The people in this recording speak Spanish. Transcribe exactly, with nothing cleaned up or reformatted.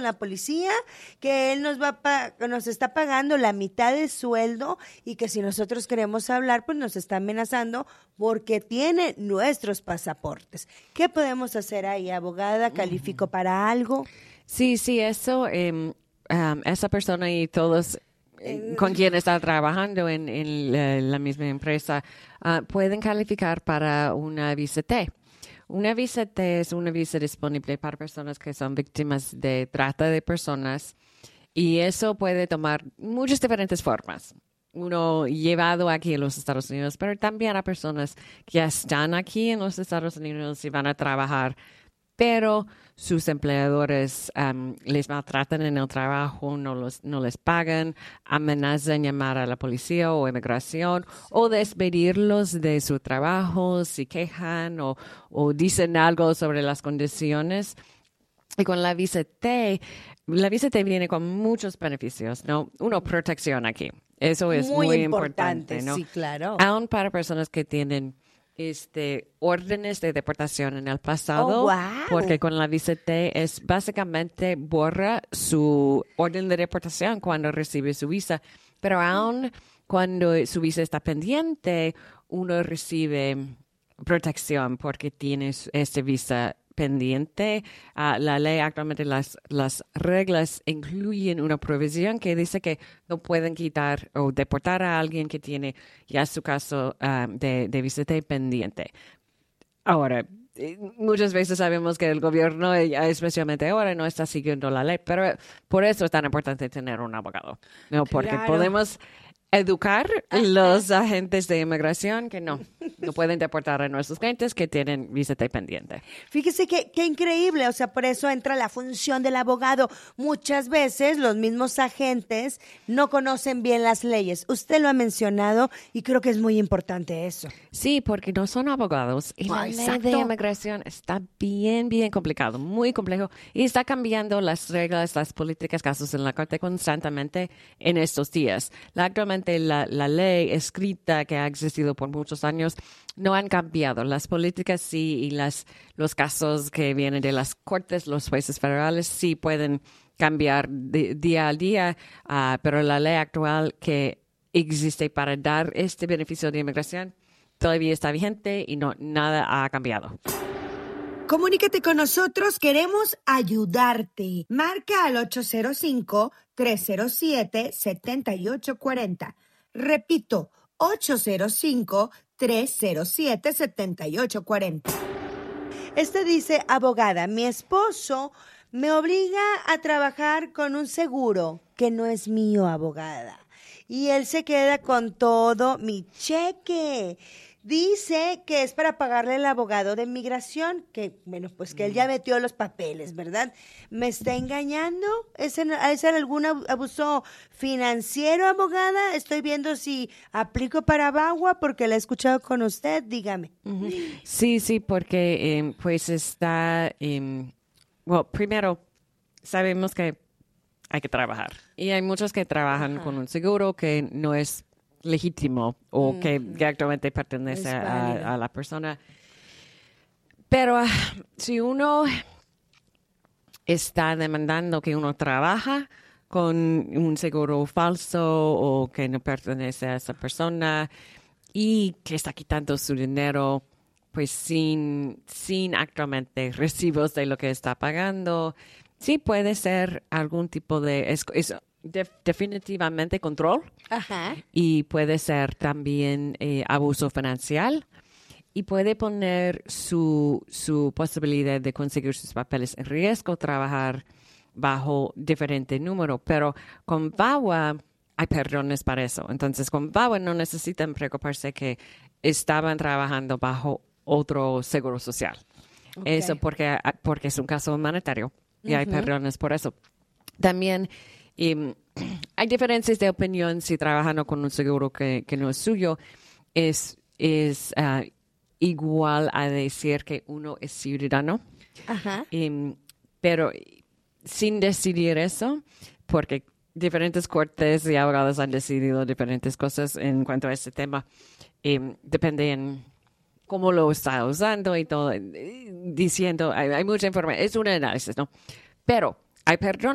la policía, que él nos va a pa- nos está pagando la mitad del sueldo y que si nosotros queremos hablar, pues nos está amenazando porque tiene nuestros pasaportes. ¿Qué podemos hacer ahí, abogada? ¿Califico para algo? Sí, sí, eso, eh, um, esa persona y todos eh, con quien está trabajando en, en la, la misma empresa uh, pueden calificar para una visa T. Una visa T es una visa disponible para personas que son víctimas de trata de personas y eso puede tomar muchas diferentes formas. Uno llevado aquí en los Estados Unidos, pero también a personas que ya están aquí en los Estados Unidos y van a trabajar, pero sus empleadores um, les maltratan en el trabajo, no, los, no les pagan, amenazan llamar a la policía o inmigración o despedirlos de su trabajo si quejan o, o dicen algo sobre las condiciones. Y con la visa T, la visa T viene con muchos beneficios, ¿no? Uno, protección aquí. Eso es muy, muy importante, importante, ¿no? Sí, claro. Aún para personas que tienen este órdenes de deportación en el pasado, Oh, wow. porque con la visa T es básicamente borra su orden de deportación cuando recibe su visa, pero aún cuando su visa está pendiente, uno recibe protección porque tiene este visa pendiente. Uh, la ley actualmente, las, las reglas incluyen una provisión que dice que no pueden quitar o deportar a alguien que tiene ya su caso uh, de, de visa T pendiente. Ahora, muchas veces sabemos que el gobierno, especialmente ahora, no está siguiendo la ley, pero por eso es tan importante tener un abogado, ¿no? Porque Claro. podemos educar a los agentes de inmigración que no, no pueden deportar a nuestros clientes que tienen visa T pendiente. Fíjese que, qué increíble, o sea, por eso entra la función del abogado. Muchas veces los mismos agentes no conocen bien las leyes. Usted lo ha mencionado y creo que es muy importante eso. Sí, porque no son abogados y la Ah, ley exacto. de inmigración está bien, bien complicado, muy complejo y está cambiando las reglas, las políticas, casos en la corte constantemente en estos días. La, actualmente la, la ley escrita que ha existido por muchos años no han cambiado. Las políticas sí y las, los casos que vienen de las cortes, los jueces federales sí pueden cambiar de, día a día, uh, pero la ley actual que existe para dar este beneficio de inmigración todavía está vigente y no nada ha cambiado. Comunícate con nosotros, queremos ayudarte. Marca al ocho cero cinco, tres cero siete, siete ocho cuatro cero. Repito, ocho cero cinco, tres cero siete, siete ocho cuatro cero. Este dice, abogada, mi esposo me obliga a trabajar con un seguro que no es mío, abogada. Y él se queda con todo mi cheque. Dice que es para pagarle al abogado de inmigración, que, bueno, pues que él ya metió los papeles, ¿verdad? ¿Me está engañando? ¿Es, en, ¿Es en algún abuso financiero, abogada? Estoy viendo si aplico para VAWA porque la he escuchado con usted, dígame. Uh-huh. Sí, sí, porque eh, pues está, eh, bueno, primero sabemos que hay que trabajar y hay muchos que trabajan Ajá. con un seguro que no es legítimo o uh-huh. que, que actualmente pertenece a, a la persona. Pero uh, si uno está demandando que uno trabaja con un seguro falso o que no pertenece a esa persona y que está quitando su dinero pues sin, sin actualmente recibos de lo que está pagando, sí puede ser algún tipo de... Es, es, De, definitivamente control. Ajá. Y puede ser también eh, abuso financiero y puede poner su, su posibilidad de conseguir sus papeles en riesgo, trabajar bajo diferente número. Pero con VAWA hay perdones para eso. Entonces, con VAWA no necesitan preocuparse que estaban trabajando bajo otro seguro social. Okay. Eso porque, porque es un caso humanitario y uh-huh. hay perdones por eso. También Y hay diferencias de opinión si trabajan con un seguro que, que no es suyo. Es, es uh, igual a decir que uno es ciudadano. Ajá. Um, pero sin decidir eso, porque diferentes cortes y abogados han decidido diferentes cosas en cuanto a este tema. Um, depende en cómo lo está usando y todo. Diciendo, hay, hay mucha información. Es un análisis, ¿no? Pero hay perdones